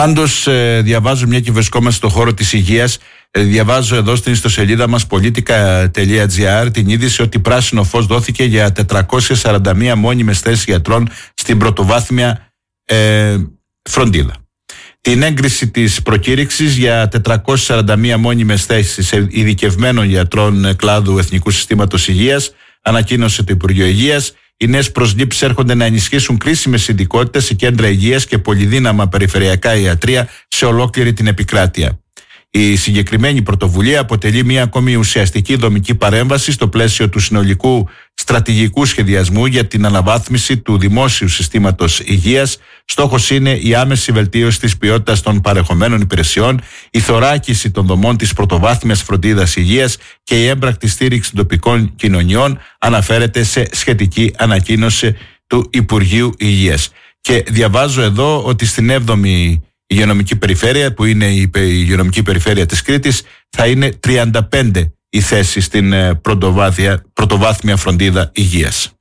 Πάντως διαβάζω, μια και βρισκόμαστε στον χώρο της υγείας, διαβάζω εδώ στην ιστοσελίδα μας politica.gr την είδηση ότι πράσινο φως δόθηκε για 441 μόνιμες θέσεις γιατρών στην πρωτοβάθμια φροντίδα. Την έγκριση της προκήρυξης για 441 μόνιμες θέσεις ειδικευμένων γιατρών κλάδου Εθνικού Συστήματος Υγείας ανακοίνωσε το Υπουργείο Υγείας. Οι νέες προσλήψεις έρχονται να ενισχύσουν κρίσιμες ειδικότητες σε κέντρα υγείας και πολυδύναμα περιφερειακά ιατρεία σε ολόκληρη την επικράτεια. Η συγκεκριμένη πρωτοβουλία αποτελεί μια ακόμη ουσιαστική δομική παρέμβαση στο πλαίσιο του συνολικού στρατηγικού σχεδιασμού για την αναβάθμιση του δημόσιου συστήματος υγείας. Στόχος είναι η άμεση βελτίωση της ποιότητας των παρεχομένων υπηρεσιών, η θωράκιση των δομών της πρωτοβάθμιας φροντίδας υγείας και η έμπρακτη στήριξη των τοπικών κοινωνιών, αναφέρεται σε σχετική ανακοίνωση του Υπουργείου Υγείας. Και διαβάζω εδώ ότι στην 7η υγειονομική περιφέρεια, που είναι η υγειονομική περιφέρεια της Κρήτης, θα είναι 35 οι θέσεις στην πρωτοβάθμια φροντίδα υγείας.